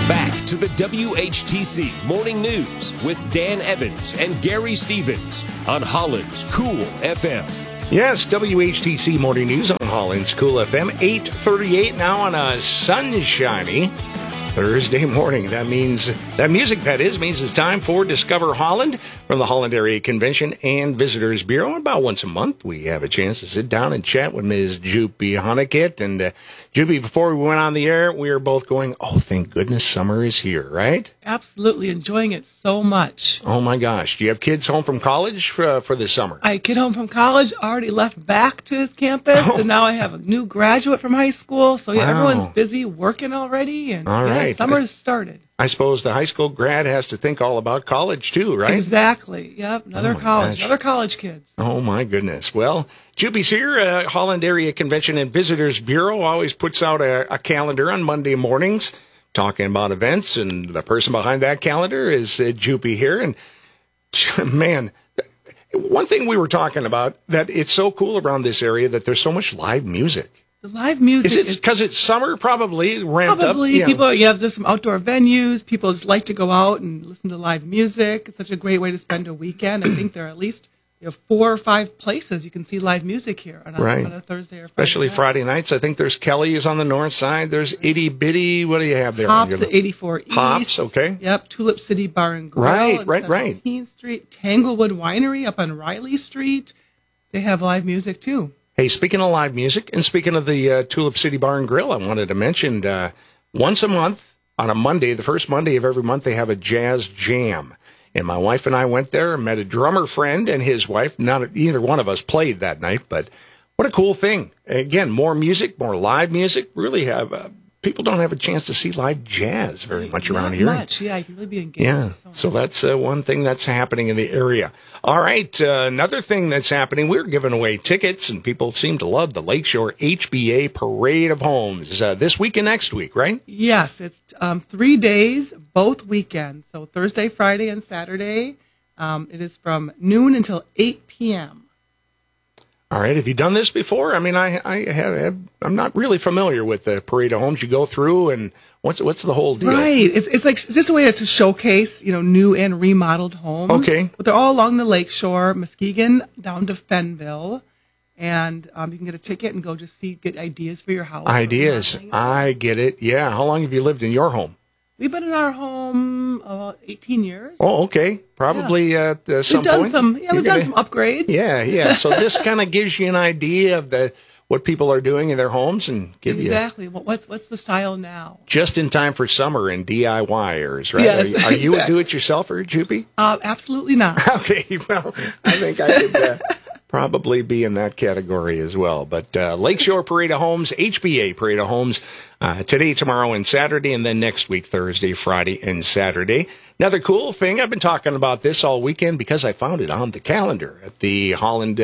Back to the WHTC Morning News with Dan Evans and Gary Stevens on Holland's Cool FM. Yes, WHTC Morning News on Holland's Cool FM, 8:38 now on a sunshiny Thursday morning. That means it's time for Discover Holland from the Holland Area Convention and Visitors Bureau. About once a month, we have a chance to sit down and chat with Ms. Joopie Honekit. And Joopie, before we went on the air, we were both going, oh, thank goodness summer is here, right? Absolutely, enjoying it so much. Oh, my gosh. Do you have kids home from college for the summer? I get home from college, already left back to his campus, and now I have a new graduate from high school. So, yeah, everyone's busy working already, and summer has started. I suppose the high school grad has to think all about college, too, right? Exactly. Yep, another college kids. Oh, my goodness. Well, Joopie's here. Holland Area Convention and Visitors Bureau always puts out a calendar on Monday mornings talking about events, and the person behind that calendar is Joopie here. And, man, one thing we were talking about, that it's so cool around this area that there's so much live music. The live music is because it's summer, probably ramped up. Probably. People, there's some outdoor venues. People just like to go out and listen to live music. It's such a great way to spend a weekend. I think there are at least 4 or 5 places you can see live music here on a Thursday or Friday. Especially night. Friday nights. I think there's Kelly's on the north side. There's Itty Bitty. What do you have there? Hops at 84 East. Hops, okay. Yep. Tulip City Bar and Grill. Right. 17th Street. Tanglewood Winery up on Riley Street. They have live music too. Hey, speaking of live music and speaking of the Tulip City Bar and Grill, I wanted to mention once a month on a Monday, the first Monday of every month, they have a jazz jam. And my wife and I went there and met a drummer friend and his wife. Not either one of us played that night, but what a cool thing. Again, more music, more live music. Really have people don't have a chance to see live jazz very much around here. Not much, you can really be engaged. Yeah, so that's one thing that's happening in the area. All right, another thing that's happening, we're giving away tickets, and people seem to love the Lakeshore HBA Parade of Homes this week and next week, right? Yes, it's 3 days, both weekends, so Thursday, Friday, and Saturday. It is from noon until 8 p.m. All right. Have you done this before? I mean, I'm not really familiar with the Parade of Homes. You go through, and what's the whole deal? Right. It's like just a way to showcase, new and remodeled homes. Okay. But they're all along the lakeshore, Muskegon down to Fenville, and you can get a ticket and go just get ideas for your house. Ideas. I get it. Yeah. How long have you lived in your home? We've been in our home 18 years. Oh, okay. Probably at some point. We've done some upgrades. Yeah. So this kind of gives you an idea of what people are doing in their homes and give you exactly what's the style now. Just in time for summer and DIYers, right? Yes, are you a do-it-yourselfer, Joopie? Absolutely not. Okay. Well, I think I could. Probably be in that category as well. But Lakeshore Parade of Homes, HBA Parade of Homes, today, tomorrow, and Saturday, and then next week, Thursday, Friday, and Saturday. Another cool thing, I've been talking about this all weekend because I found it on the calendar at the Holland,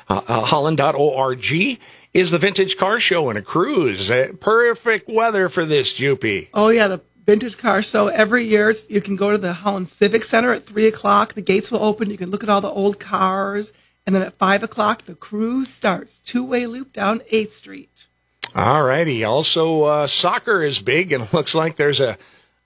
Holland.org, is the Vintage Car Show and a cruise. Perfect weather for this, Joopie. Oh, yeah, the Vintage Car Show. Every year, you can go to the Holland Civic Center at 3 o'clock. The gates will open. You can look at all the old cars. And then at 5 o'clock, the cruise starts. 2-way loop down 8th Street. All righty. Also, soccer is big, and it looks like there's a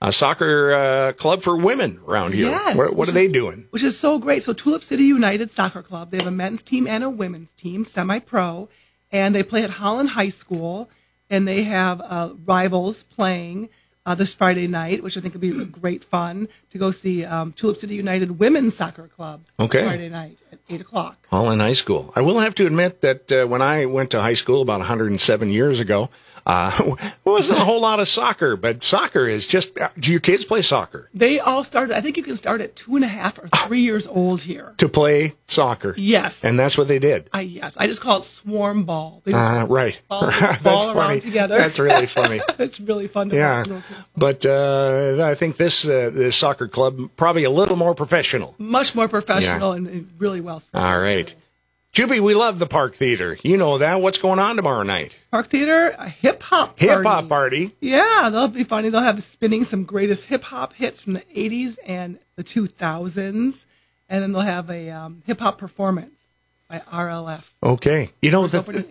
soccer club for women around here. Yes. What are they doing? Which is so great. So Tulip City United Soccer Club, they have a men's team and a women's team, semi-pro, and they play at Holland High School, and they have rivals playing this Friday night, which I think would be great fun to go see Tulip City United Women's Soccer Club Friday night at 8 o'clock. Holland High School. I will have to admit that when I went to high school about 107 years ago, there wasn't a whole lot of soccer, but soccer is just, do your kids play soccer? They all started, I think you can start at 2.5 or 3 years old here. To play soccer? Yes. And that's what they did? Yes. I just call it swarm ball. They just right. ball around together. That's really funny. It's really fun to watch little kids. But I think this soccer club, probably a little more professional. Much more professional and really well studied. All right. Joopie, we love the Park Theater. You know that. What's going on tomorrow night? Park Theater, a hip-hop party. Hip-hop party. Yeah, they'll be funny. They'll have spinning some greatest hip-hop hits from the 80s and the 2000s. And then they'll have a hip-hop performance by RLF. Okay. You know, Open at 8.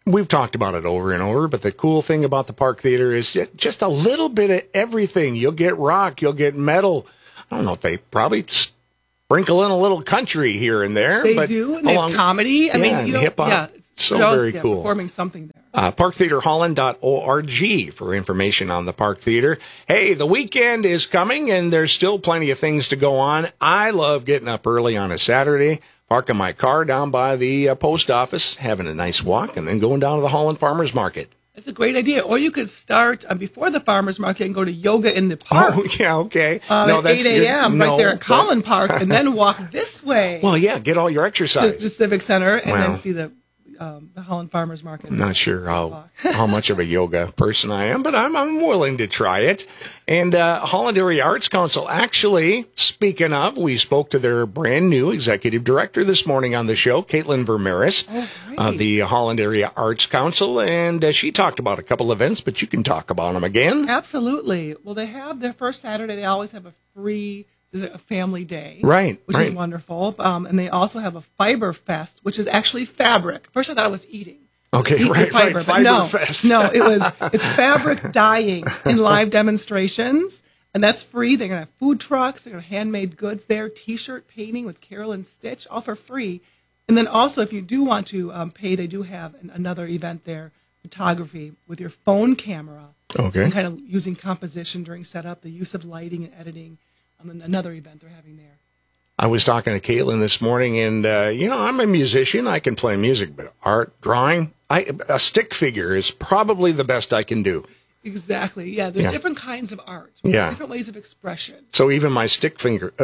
we've talked about it over and over, but the cool thing about the Park Theater is just a little bit of everything. You'll get rock, you'll get metal. I don't know if they probably sprinkle in a little country here and there. They do, and they have comedy. I mean, hip-hop. Yeah, so very cool. Performing something there. ParkTheaterHolland.org for information on the Park Theater. Hey, the weekend is coming, and there's still plenty of things to go on. I love getting up early on a Saturday, parking my car down by the post office, having a nice walk, and then going down to the Holland Farmers Market. It's a great idea. Or you could start before the farmers market and go to yoga in the park. Oh, yeah, okay. At 8 a.m. right there at Collin Park, and then walk this way. Well, yeah, get all your exercise. To the Civic Center, and then see the Holland Farmers Market. I'm not sure how much of a yoga person I am, but I'm willing to try it. And Holland Area Arts Council, actually, speaking of, we spoke to their brand new executive director this morning on the show, Caitlin Vermeris, of the Holland Area Arts Council, and she talked about a couple events, but you can talk about them again. Absolutely. Well, they have their first Saturday. They always have a family day, which is wonderful. And they also have a Fiber Fest, which is actually fabric. First, I thought it was eating. Okay, Fiber Fest. No, it's fabric dyeing in live demonstrations, and that's free. They're going to have food trucks. They're going to have handmade goods there, T-shirt painting with Carolyn Stitch, all for free. And then also, if you do want to pay, they do have another event there, photography with your phone camera. Okay. And kind of using composition during setup, the use of lighting and editing. Another event they're having there. I was talking to Caitlin this morning, and, I'm a musician. I can play music, but art, drawing, a stick figure is probably the best I can do. Exactly. Yeah, there's different kinds of art. Different ways of expression. So even my stick figure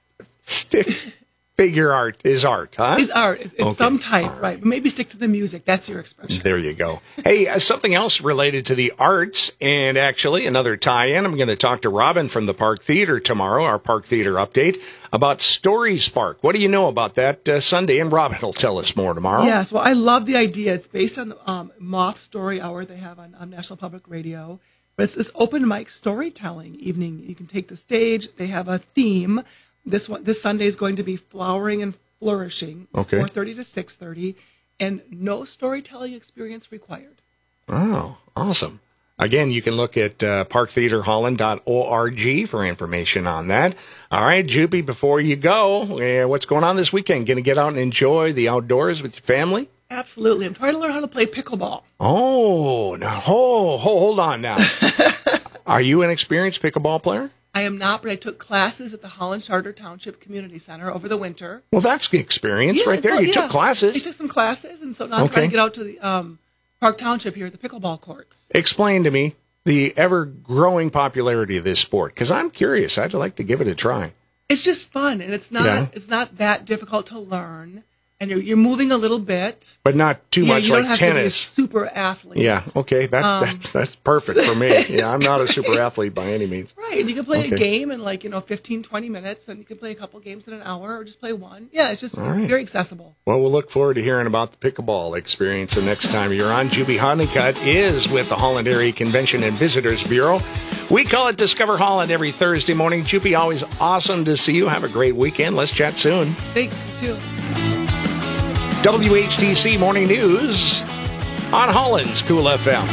art is art, huh? It's art. It's some type, right. But maybe stick to the music. That's your expression. There you go. Hey, something else related to the arts, and actually another tie-in. I'm going to talk to Robin from the Park Theater tomorrow, our Park Theater update, about Story Spark. What do you know about that Sunday? And Robin will tell us more tomorrow. Yes, well, I love the idea. It's based on the Moth Story Hour they have on National Public Radio. But it's this open mic storytelling evening. You can take the stage. They have a theme. This Sunday is going to be Flowering and Flourishing. It's 4:30 to 6:30, and no storytelling experience required. Oh, awesome. Again, you can look at parktheaterholland.org for information on that. All right, Juppie, before you go, what's going on this weekend? Going to get out and enjoy the outdoors with your family? Absolutely. I'm trying to learn how to play pickleball. Oh, no. Hold on now. Are you an experienced pickleball player? I am not, but I took classes at the Holland Charter Township Community Center over the winter. Well, that's the experience right there. You took classes. I took some classes, and so now I'm trying to get out to the Park Township here at the pickleball courts. Explain to me the ever-growing popularity of this sport, because I'm curious. I'd like to give it a try. It's just fun, and it's not that difficult to learn. And you're moving a little bit, but not too much like tennis. You don't have to be a super athlete. Yeah, okay, that's perfect for me. Yeah, I'm not a super athlete by any means. Right, and you can play a game in 15, 20 minutes, and you can play a couple games in an hour, or just play one. Yeah, it's just very accessible. Well, we'll look forward to hearing about the pickleball experience the next time you're on. Juppie Honeycutt is with the Holland Area Convention and Visitors Bureau. We call it Discover Holland every Thursday morning. Juppie, always awesome to see you. Have a great weekend. Let's chat soon. Thanks, you too. WHTC Morning News on Holland's Cool FM.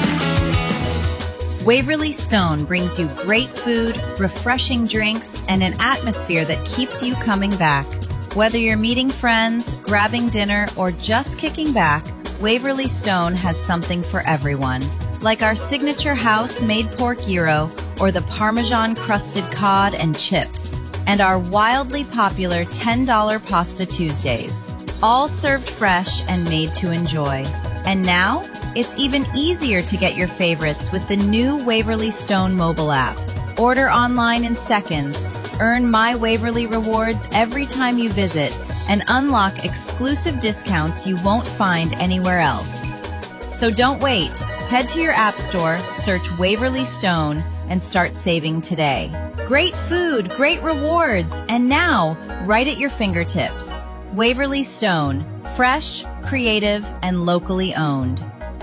Waverly Stone brings you great food, refreshing drinks, and an atmosphere that keeps you coming back. Whether you're meeting friends, grabbing dinner, or just kicking back, Waverly Stone has something for everyone. Like our signature house-made pork gyro or the Parmesan-crusted cod and chips. And our wildly popular $10 Pasta Tuesdays. All served fresh and made to enjoy. And now, it's even easier to get your favorites with the new Waverly Stone mobile app. Order online in seconds, earn My Waverly rewards every time you visit, and unlock exclusive discounts you won't find anywhere else. So don't wait. Head to your app store, search Waverly Stone, and start saving today. Great food, great rewards, and now, right at your fingertips. Waverly Stone, fresh, creative, and locally owned.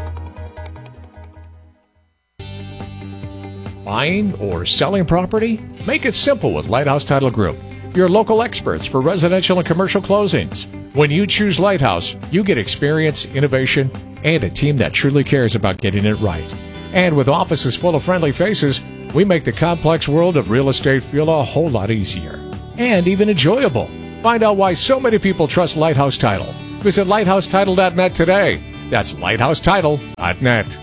Buying or selling property? Make it simple with Lighthouse Title Group, your local experts for residential and commercial closings. When you choose Lighthouse, you get experience, innovation, and a team that truly cares about getting it right. And with offices full of friendly faces, we make the complex world of real estate feel a whole lot easier and even enjoyable. Find out why so many people trust Lighthouse Title. Visit lighthousetitle.net today. That's lighthousetitle.net.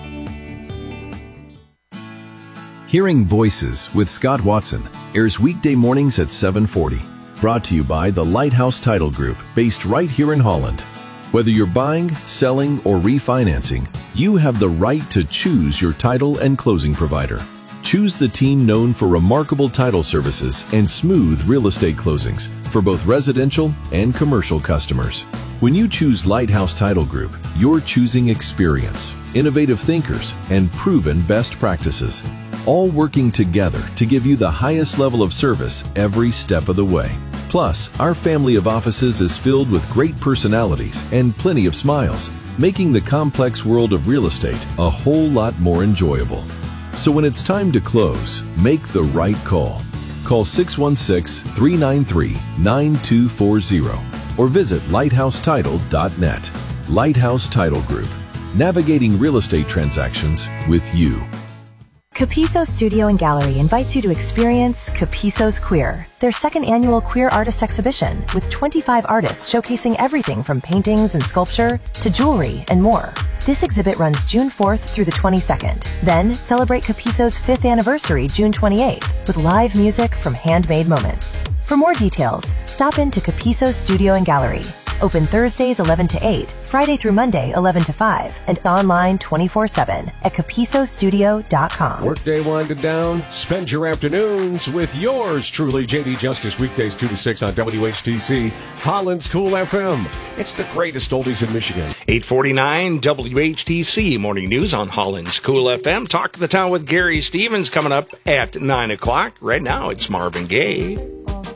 Hearing Voices with Scott Watson airs weekday mornings at 7:40. Brought to you by the Lighthouse Title Group, based right here in Holland. Whether you're buying, selling, or refinancing, you have the right to choose your title and closing provider. Choose the team known for remarkable title services and smooth real estate closings for both residential and commercial customers. When you choose Lighthouse Title Group, you're choosing experience, innovative thinkers, and proven best practices, all working together to give you the highest level of service every step of the way. Plus, our family of offices is filled with great personalities and plenty of smiles, making the complex world of real estate a whole lot more enjoyable. So when it's time to close, make the right call. Call 616-393-9240 or visit lighthousetitle.net. Lighthouse Title Group, navigating real estate transactions with you. Capiso Studio and Gallery invites you to experience Capiso's Queer, their second annual queer artist exhibition with 25 artists showcasing everything from paintings and sculpture to jewelry and more. This exhibit runs June 4th through the 22nd. Then celebrate Capiso's 5th anniversary June 28th with live music from Handmade Moments. For more details, stop into Capiso Studio and Gallery. Open Thursdays 11 to 8, Friday through Monday 11 to 5, and online 24/7 at capisostudio.com. Workday winding down. Spend your afternoons with yours truly, JD Justice, weekdays 2 to 6 on WHTC, Holland's Cool FM. It's the greatest oldies in Michigan. 8:49 WHTC Morning News on Holland's Cool FM. Talk to the Town with Gary Stevens coming up at 9 o'clock. Right now, it's Marvin Gaye.